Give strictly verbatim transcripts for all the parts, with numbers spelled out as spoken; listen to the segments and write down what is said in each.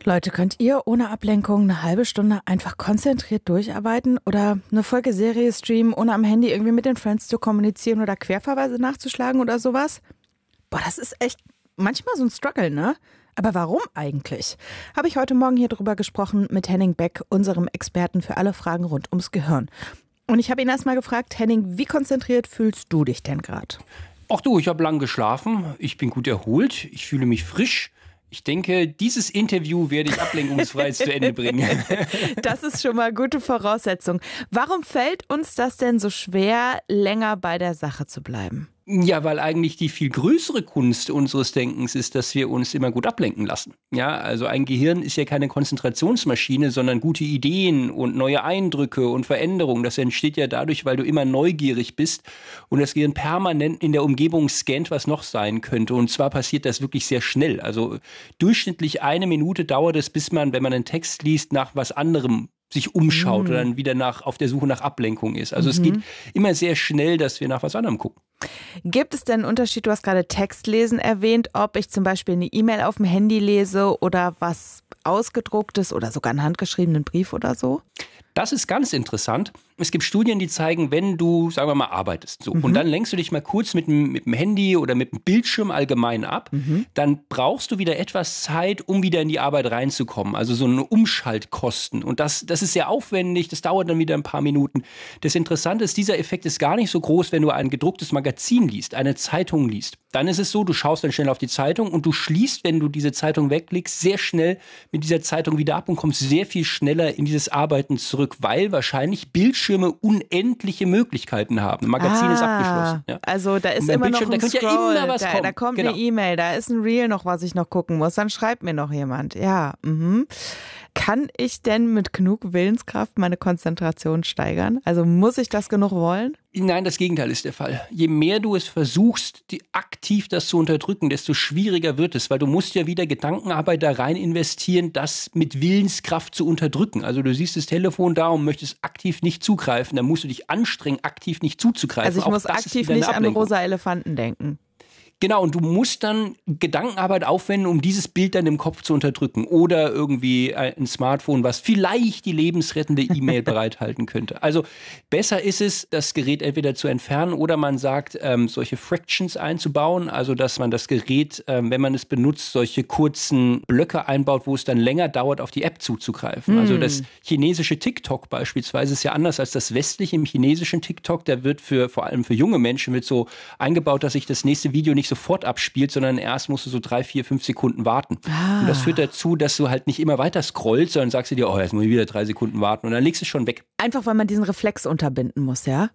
Leute, könnt ihr ohne Ablenkung eine halbe Stunde einfach konzentriert durcharbeiten oder eine Folge Serie streamen, ohne am Handy irgendwie mit den Friends zu kommunizieren oder Querverweise nachzuschlagen oder sowas? Boah, das ist echt manchmal so ein Struggle, ne? Aber warum eigentlich? Habe ich heute Morgen hier drüber gesprochen mit Henning Beck, unserem Experten für alle Fragen rund ums Gehirn. Und ich habe ihn erst mal gefragt, Henning, wie konzentriert fühlst du dich denn gerade? Ach du, ich habe lang geschlafen, ich bin gut erholt, ich fühle mich frisch. Ich denke, dieses Interview werde ich ablenkungsfrei zu Ende bringen. Das ist schon mal gute Voraussetzung. Warum fällt uns das denn so schwer, länger bei der Sache zu bleiben? Ja, weil eigentlich die viel größere Kunst unseres Denkens ist, dass wir uns immer gut ablenken lassen. Ja, also ein Gehirn ist ja keine Konzentrationsmaschine, sondern gute Ideen und neue Eindrücke und Veränderungen. Das entsteht ja dadurch, weil du immer neugierig bist und das Gehirn permanent in der Umgebung scannt, was noch sein könnte. Und zwar passiert das wirklich sehr schnell. Also durchschnittlich eine Minute dauert es, bis man, wenn man einen Text liest, nach was anderem sich umschaut mhm. oder dann wieder nach, auf der Suche nach Ablenkung ist. Also mhm. es geht immer sehr schnell, dass wir nach was anderem gucken. Gibt es denn einen Unterschied, du hast gerade Textlesen erwähnt, ob ich zum Beispiel eine E-Mail auf dem Handy lese oder was Ausgedrucktes oder sogar einen handgeschriebenen Brief oder so? Das ist ganz interessant. Es gibt Studien, die zeigen, wenn du, sagen wir mal, arbeitest so, mhm. und dann lenkst du dich mal kurz mit dem, mit dem Handy oder mit dem Bildschirm allgemein ab, mhm. dann brauchst du wieder etwas Zeit, um wieder in die Arbeit reinzukommen. Also so eine Umschaltkosten. Und das, das ist sehr aufwendig, das dauert dann wieder ein paar Minuten. Das Interessante ist, dieser Effekt ist gar nicht so groß, wenn du ein gedrucktes Magazin liest, eine Zeitung liest. Dann ist es so, du schaust dann schnell auf die Zeitung und du schließt, wenn du diese Zeitung weglegst, sehr schnell mit dieser Zeitung wieder ab und kommst sehr viel schneller in dieses Arbeiten zurück, weil wahrscheinlich Bildschirme unendliche Möglichkeiten haben. Ein Magazin ah, ist abgeschlossen. Ja. Also da ist immer noch ein da Scroll, ja immer was da, kommen. da kommt genau. eine E-Mail, da ist ein Reel noch, was ich noch gucken muss, dann schreibt mir noch jemand. Ja, mhm. Kann ich denn mit genug Willenskraft meine Konzentration steigern? Also muss ich das genug wollen? Nein, das Gegenteil ist der Fall. Je mehr du es versuchst, die, aktiv das zu unterdrücken, desto schwieriger wird es, weil du musst ja wieder Gedankenarbeit da rein investieren, das mit Willenskraft zu unterdrücken. Also du siehst das Telefon da und möchtest aktiv nicht zugreifen, dann musst du dich anstrengen, aktiv nicht zuzugreifen. Also ich Auch muss das aktiv nicht an rosa Elefanten denken. Genau, und du musst dann Gedankenarbeit aufwenden, um dieses Bild dann im Kopf zu unterdrücken. Oder irgendwie ein Smartphone, was vielleicht die lebensrettende E-Mail bereithalten könnte. Also besser ist es, das Gerät entweder zu entfernen oder man sagt, ähm, solche Fractions einzubauen. Also dass man das Gerät, ähm, wenn man es benutzt, solche kurzen Blöcke einbaut, wo es dann länger dauert, auf die App zuzugreifen. Mm. Also das chinesische TikTok beispielsweise ist ja anders als das westliche. Im chinesischen TikTok, der wird für vor allem für junge Menschen wird so eingebaut, dass sich das nächste Video nicht sofort abspielt, sondern erst musst du so drei, vier, fünf Sekunden warten. Ah. Und das führt dazu, dass du halt nicht immer weiter scrollst, sondern sagst du dir, oh, jetzt muss ich wieder drei Sekunden warten und dann legst du es schon weg. Einfach, weil man diesen Reflex unterbinden muss, ja?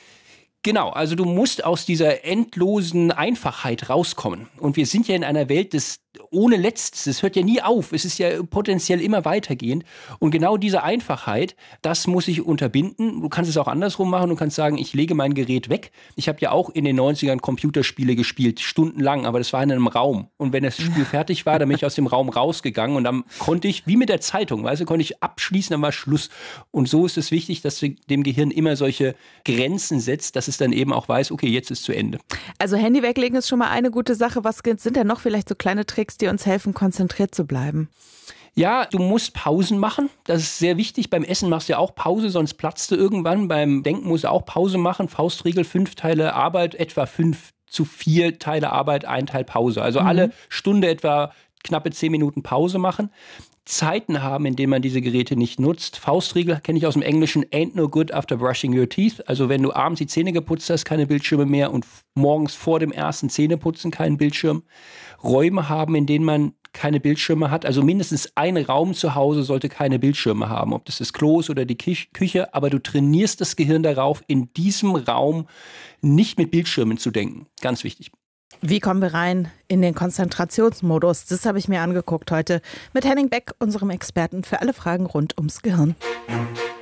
Genau, also du musst aus dieser endlosen Einfachheit rauskommen. Und wir sind ja in einer Welt des ohne Letztes. Es hört ja nie auf. Es ist ja potenziell immer weitergehend. Und genau diese Einfachheit, das muss ich unterbinden. Du kannst es auch andersrum machen. Du kannst sagen, ich lege mein Gerät weg. Ich habe ja auch in den neunzigern Computerspiele gespielt, stundenlang, aber das war in einem Raum. Und wenn das Spiel fertig war, dann bin ich aus dem Raum rausgegangen und dann konnte ich, wie mit der Zeitung, weißt du, konnte ich abschließen, dann war Schluss. Und so ist es wichtig, dass du dem Gehirn immer solche Grenzen setzt, dass es dann eben auch weiß, okay, jetzt ist zu Ende. Also Handy weglegen ist schon mal eine gute Sache. Was sind denn noch vielleicht so kleine Tricks, die uns helfen, konzentriert zu bleiben? Ja, du musst Pausen machen. Das ist sehr wichtig. Beim Essen machst du ja auch Pause, sonst platzt du irgendwann. Beim Denken musst du auch Pause machen. Faustregel, fünf Teile Arbeit, etwa fünf zu vier Teile Arbeit, ein Teil Pause. Also mhm. alle Stunde etwa knappe zehn Minuten Pause machen. Zeiten haben, in denen man diese Geräte nicht nutzt. Faustregel kenne ich aus dem Englischen, ain't no good after brushing your teeth. Also wenn du abends die Zähne geputzt hast, keine Bildschirme mehr und morgens vor dem ersten Zähneputzen keinen Bildschirm. Räume haben, in denen man keine Bildschirme hat. Also mindestens ein Raum zu Hause sollte keine Bildschirme haben. Ob das das Klo ist oder die Küche. Aber du trainierst das Gehirn darauf, in diesem Raum nicht mit Bildschirmen zu denken. Ganz wichtig. Wie kommen wir rein in den Konzentrationsmodus? Das habe ich mir angeguckt heute mit Henning Beck, unserem Experten für alle Fragen rund ums Gehirn.